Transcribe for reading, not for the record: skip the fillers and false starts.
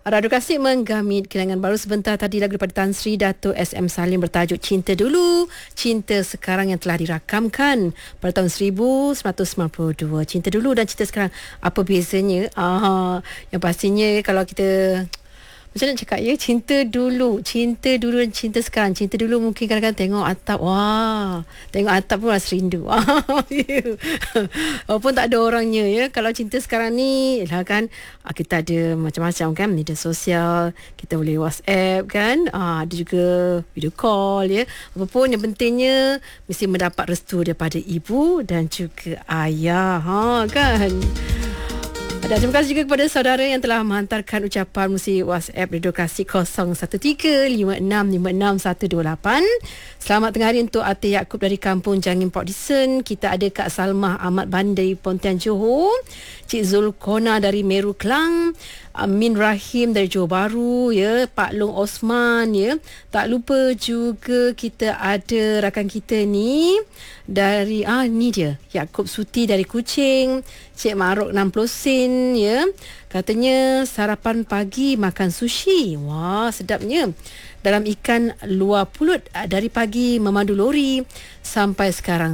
Radio Kasih menggamit kenangan baru sebentar tadi lagu daripada Tan Sri Dato' SM Salim bertajuk Cinta Dulu, Cinta Sekarang yang telah dirakamkan pada tahun 1992. Cinta Dulu dan Cinta Sekarang, apa bezanya? Yang pastinya kalau kita macam nak cakap ya, cinta dulu dan cinta sekarang. Cinta dulu mungkin kadang-kadang tengok atap, wah, tengok atap pun rasa rindu. Walaupun tak ada orangnya ya. Kalau cinta sekarang ni lah kan, kita ada macam-macam kan, media sosial, kita boleh WhatsApp kan, ada juga video call ya. Apapun yang pentingnya mesti mendapat restu daripada ibu dan juga ayah, kan. Dan terima kasih juga kepada saudara yang telah menghantarkan ucapan melalui WhatsApp Radio Kasih 0135656128. Selamat tengah hari untuk Ati Yaakob dari Kampung Jangin Port Dickson. Kita ada Kak Salmah Ahmad Ban dari Pontian Johor, Cik Zulkona dari Meru Klang, Amin Rahim dari Johor Bahru ya, Pak Long Osman ya. Tak lupa juga kita ada rakan kita ni dari ni dia Yaakob Suti dari Kuching, Cik Marok 60 sen ya. Katanya sarapan pagi makan sushi. Wah, sedapnya. Dalam ikan luar pulut dari pagi memandu lori sampai sekarang.